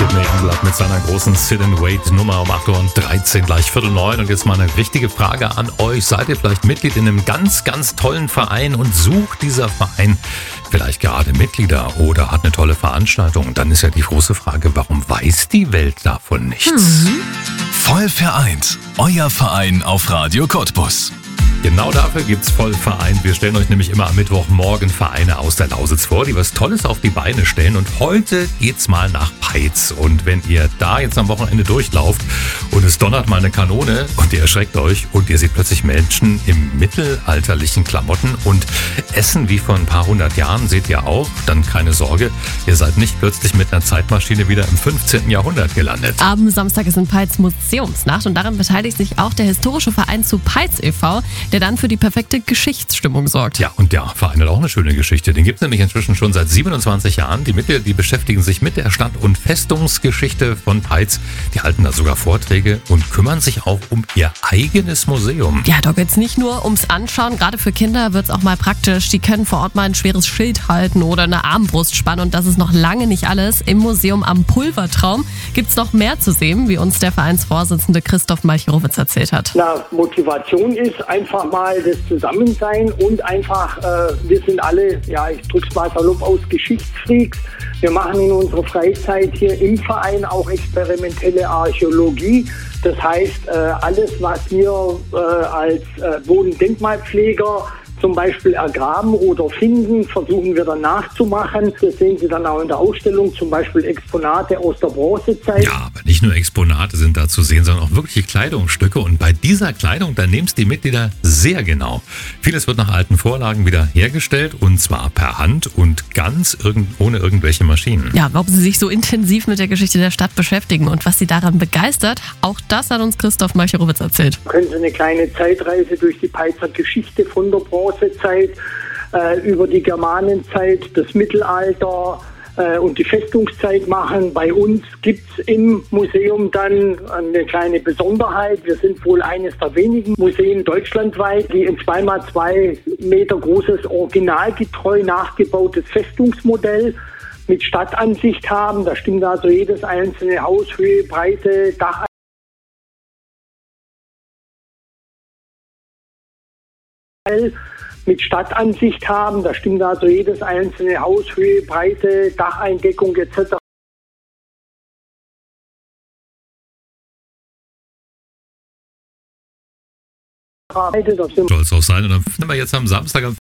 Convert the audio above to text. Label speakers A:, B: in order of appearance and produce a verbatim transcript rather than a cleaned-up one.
A: Sydney Youngblood mit seiner großen Sit-and-Wait-Nummer um acht Uhr und dreizehn, gleich Viertel neun. Und jetzt mal eine wichtige Frage an euch. Seid ihr vielleicht Mitglied in einem ganz, ganz tollen Verein und sucht dieser Verein vielleicht gerade Mitglieder oder hat eine tolle Veranstaltung? Dann ist ja die große Frage, warum weiß die Welt davon nichts?
B: Hm. Voll vereint. Euer Verein auf Radio Cottbus.
A: Genau dafür gibt's Vollverein. Wir stellen euch nämlich immer am Mittwochmorgen Vereine aus der Lausitz vor, die was Tolles auf die Beine stellen. Und heute geht's mal nach Peitz. Und wenn ihr da jetzt am Wochenende durchlauft und es donnert mal eine Kanone und ihr erschreckt euch und ihr seht plötzlich Menschen im mittelalterlichen Klamotten und Essen wie vor ein paar hundert Jahren, seht ihr auch, dann keine Sorge, ihr seid nicht plötzlich mit einer Zeitmaschine wieder im fünfzehnten Jahrhundert gelandet.
C: Am Samstag ist in Peitz Museumsnacht und daran beteiligt sich auch der historische Verein zu Peitz e V, der dann für die perfekte Geschichtsstimmung sorgt.
A: Ja, und der Verein hat auch eine schöne Geschichte. Den gibt es nämlich inzwischen schon seit siebenundzwanzig Jahren. Die Mitglieder, die beschäftigen sich mit der Stadt- und Festungsgeschichte von Peitz. Die halten da sogar Vorträge und kümmern sich auch um ihr eigenes Museum.
C: Ja, da geht's nicht nur ums Anschauen. Gerade für Kinder wird's auch mal praktisch. Die können vor Ort mal ein schweres Schild halten oder eine Armbrust spannen. Und das ist noch lange nicht alles. Im Museum am Pulvertraum gibt's noch mehr zu sehen, wie uns der Vereinsvorsitzende Christoph Malchirowitz erzählt hat.
D: Na, Motivation ist einfach mal das Zusammensein und einfach, äh, wir sind alle, ja, ich drück's mal salopp aus, Geschichtsfreaks. Wir machen in unserer Freizeit hier im Verein auch experimentelle Archäologie. Das heißt, äh, alles, was wir äh, als äh, Bodendenkmalpfleger zum Beispiel ergraben oder finden, versuchen wir dann nachzumachen. Das sehen Sie dann auch in der Ausstellung, zum Beispiel Exponate aus der Bronzezeit.
A: Ja, aber nicht nur Exponate sind da zu sehen, sondern auch wirkliche Kleidungsstücke. Und bei dieser Kleidung, da nehmen es die Mitglieder sehr genau. Vieles wird nach alten Vorlagen wieder hergestellt und zwar per Hand und ganz irgend, ohne irgendwelche Maschinen.
C: Ja, warum Sie sich so intensiv mit der Geschichte der Stadt beschäftigen und was Sie daran begeistert, auch das hat uns Christoph Malchirowitz erzählt.
D: Können Sie eine kleine Zeitreise durch die Peitzer Geschichte von der Bronzezeit, äh, über die Germanenzeit, das Mittelalter äh, und die Festungszeit machen. Bei uns gibt es im Museum dann eine kleine Besonderheit. Wir sind wohl eines der wenigen Museen deutschlandweit, die ein zwei mal zwei Meter großes, originalgetreu nachgebautes Festungsmodell mit Stadtansicht haben. Da stimmt also jedes einzelne Haus, Höhe, Breite, Dach mit Stadtansicht haben. Da stimmt also jedes einzelne Haus, Höhe, Breite, Dacheindeckung et cetera.
A: Stolz auf sein. Und dann finden wir jetzt am Samstag am